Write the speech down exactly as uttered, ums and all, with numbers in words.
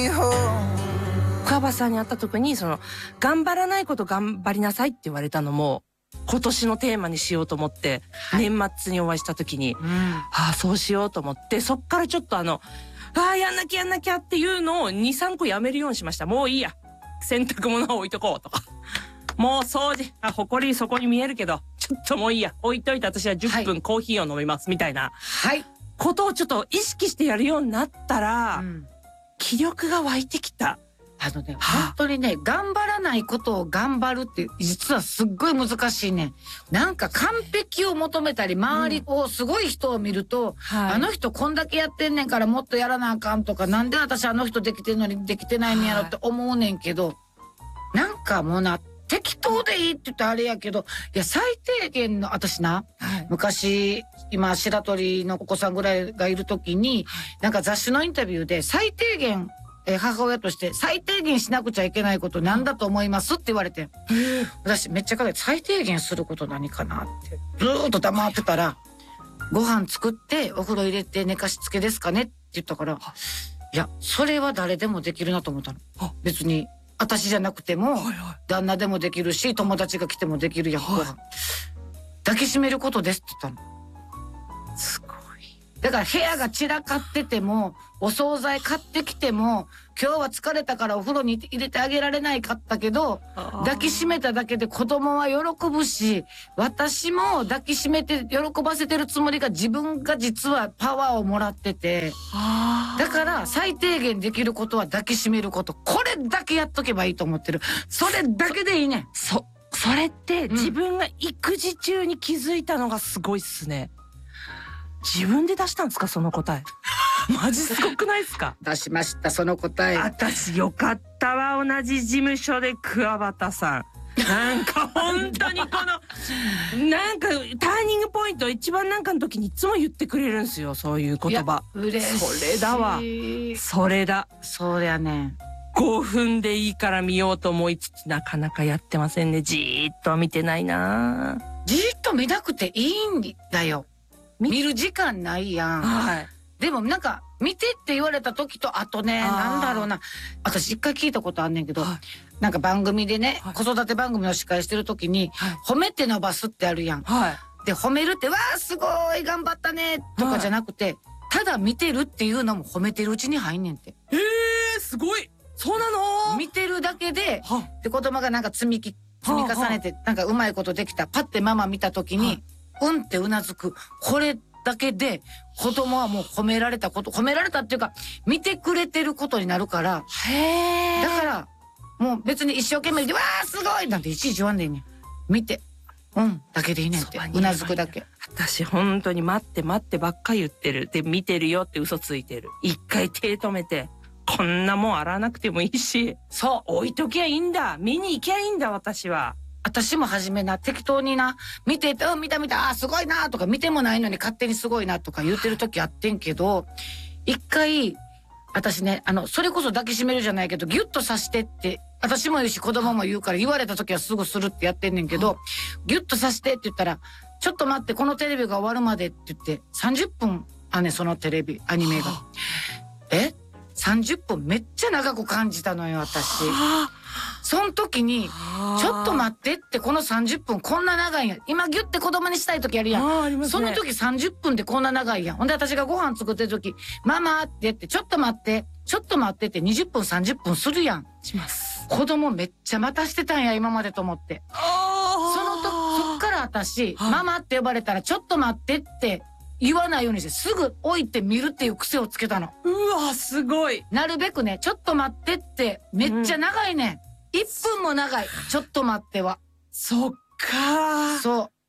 桑葉さんに会った時に、その、頑張らないこと頑張りなさいって言われたのも、今年のテーマにしようと思って、はい、年末にお会いした時に、うん、ああ、そうしようと思って、そっからちょっとあの、ああ、やんなきゃやんなきゃっていうのをに、さんこやめるようにしました。もういいや。洗濯物を置いとこうとか。もう掃除、あ、埃そこに見えるけど、ちょっともういいや。置いといて私はじゅっぷんコーヒーを飲みます、みたいな。はい。ことをちょっと意識してやるようになったら、うん、気力が湧いてきた。 あのね、本当にね、頑張らないことを頑張るって、実はすっごい難しいね。なんか完璧を求めたり、周りをすごい人を見ると、うんはい、あの人こんだけやってんねんからもっとやらなあかんとか、なんで私あの人できてんのにできてないんやろって思うねんけど、はい、なんかもうな、適当でいいって言ったらあれやけど、いや、最低限の、私な、はい、昔、今、白鳥のお子さんぐらいがいるときに、はい、なんか雑誌のインタビューで、最低限、えー、母親として最低限しなくちゃいけないことなんだと思いますって言われて、うん、私めっちゃ考えて最低限すること何かなってずーっと黙ってたら、ご飯作ってお風呂入れて寝かしつけですかねって言ったから、いやそれは誰でもできるなと思ったの。別に私じゃなくても、はいはい、旦那でもできるし友達が来てもできるやん、はい、抱きしめることですって言ったの。すごい。だから部屋が散らかってても、お惣菜買ってきても、今日は疲れたからお風呂に入れてあげられないかったけど、抱きしめただけで子供は喜ぶし、私も抱きしめて喜ばせてるつもりが自分が実はパワーをもらってて、だから最低限できることは抱きしめること。これだけやっとけばいいと思ってる。それだけでいいね。 そ、それって自分が育児中に気づいたのがすごいっすね。自分で出したんですかその答え。マジすごくないですか？ 出しました、その答え。 私よかったわ、同じ事務所で桑畑さん。なんか本当にこの、なんかターニングポイント一番なんかの時にいつも言ってくれるんですよ、そういう言葉。 嬉しい。 それだわ。それだ。 そうやね。 ごふんでいいから見ようと思いつつなかなかやってませんね。じーっとは見てないな。 じーっと見なくていいんだよ。見る時間ないやん。はい。でもなんか、見てって言われた時と、あとね、なんだろうな。私一回聞いたことあんねんけど、はい、なんか番組でね、はい、子育て番組の司会してる時に、はい、褒めて伸ばすってあるやん。はい、で、褒めるって、わーすごい頑張ったねとかじゃなくて、はい、ただ見てるっていうのも褒めてるうちに入んねんって。 へー、すごい。そうなの？ 見てるだけで、で、子供がなんか積みき、積み重ねて、なんかうまいことできた。パッてママ見た時に、うんってうなずく。これだけで子供はもう褒められたこと、褒められたっていうか、見てくれてることになるから。へー。だから、もう別に一生懸命で、わーすごいなんていちいち言わんでいいねん。見て、うんだけでいいねんって。うなずくだけ。 私本当に待って待ってばっか言ってる。で、見てるよって嘘ついてる。一回手止めて。こんなもん洗わなくてもいいし。そう、置いときゃいいんだ。見に行きゃいいんだ、私は。 私も初めな、適当にな、見てて、うん、見た見た、あ、すごいな、とか、見てもないのに勝手にすごいな、とか言ってる時あってんけど、一回、私ね、あの、それこそ抱きしめるじゃないけど、ギュッとさしてって、私も言うし、子供も言うから、言われた時はすぐするってやってんねんけど、ギュッとさしてって言ったら、ちょっと待って、このテレビが終わるまでって言って、さんじゅっぷん、あね、そのテレビ、アニメが。えさんじゅっぷんめっちゃ長く感じたのよ、私。その時に、ちょっと待ってって、このさんじゅっぷんこんな長いやん。今ギュって子供にしたい時やるやん。ね、その時さんじゅっぷんでこんな長いやん。ほんで私がご飯作ってる時、ママって言って、ちょっと待って、ちょっと待ってってにじゅっぷんさんじゅっぷんするやん。 します。 子供めっちゃ待たしてたんや、今までと思って。そのと、そっから私、ママって呼ばれたらちょっと待ってって言わないようにして、すぐ置いて見るっていう癖をつけたの。 うわ、すごい。 なるべくね、ちょっと待ってって、めっちゃ長いね。うん、いっぷんも長い。ちょっと待っては。 そっかー。 そう。